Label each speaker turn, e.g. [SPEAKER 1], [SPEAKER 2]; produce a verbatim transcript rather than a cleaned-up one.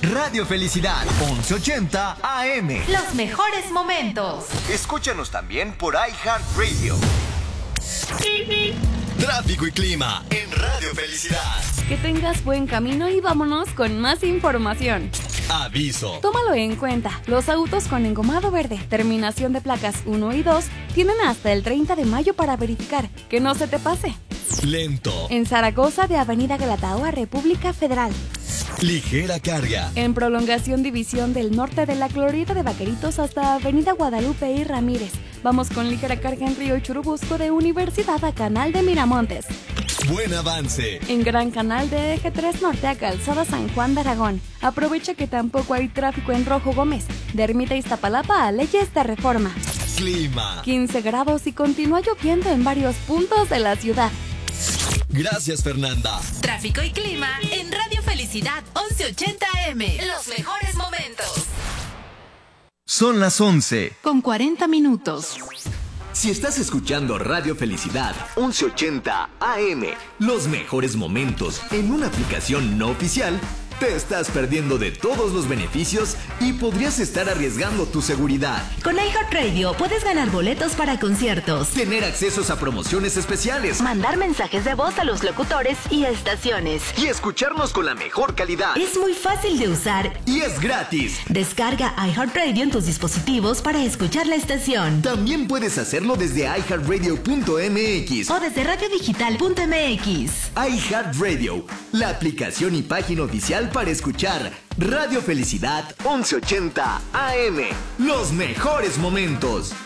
[SPEAKER 1] Radio Felicidad, once ochenta A M.
[SPEAKER 2] Los mejores momentos.
[SPEAKER 1] Escúchanos también por iHeartRadio. Tráfico y clima en Radio Felicidad.
[SPEAKER 3] Que tengas buen camino y vámonos con más información.
[SPEAKER 1] Aviso.
[SPEAKER 3] Tómalo en cuenta. Los autos con engomado verde, terminación de placas uno y dos, tienen hasta el treinta de mayo para verificar. Que no se te pase.
[SPEAKER 1] Lento.
[SPEAKER 3] En Zaragoza, de Avenida Galatao a República Federal.
[SPEAKER 1] Ligera carga.
[SPEAKER 3] En prolongación división del norte de la Glorieta de Vaqueritos hasta Avenida Guadalupe y Ramírez. Vamos con ligera carga en Río Churubusco de Universidad a Canal de Miramontes.
[SPEAKER 1] Buen avance.
[SPEAKER 3] En Gran Canal de Eje tres Norte a Calzada San Juan de Aragón. Aprovecha que tampoco hay tráfico en Rojo Gómez. De Ermita Iztapalapa a Leyes de Reforma.
[SPEAKER 1] Clima.
[SPEAKER 3] quince grados y continúa lloviendo en varios puntos de la ciudad.
[SPEAKER 1] Gracias, Fernanda.
[SPEAKER 2] Tráfico y clima en Radio Felicidad once ochenta A M. Los mejores momentos.
[SPEAKER 1] Son las once.
[SPEAKER 2] Con cuarenta minutos.
[SPEAKER 1] Si estás escuchando Radio Felicidad once ochenta A M, los mejores momentos en una aplicación no oficial, te estás perdiendo de todos los beneficios y podrías estar arriesgando tu seguridad.
[SPEAKER 2] Con iHeartRadio puedes ganar boletos para conciertos,
[SPEAKER 1] Tener accesos a promociones especiales
[SPEAKER 2] mandar mensajes de voz a los locutores y estaciones.
[SPEAKER 1] y escucharnos con la mejor calidad.
[SPEAKER 2] Es muy fácil de usar.
[SPEAKER 1] Y es gratis.
[SPEAKER 2] Descarga iHeartRadio en tus dispositivos para escuchar la estación.
[SPEAKER 1] También puedes hacerlo desde i heart radio punto m x
[SPEAKER 2] O desde radiodigital punto m x.
[SPEAKER 1] iHeartRadio, la aplicación y página oficial para escuchar Radio Felicidad once ochenta A M. Los mejores momentos.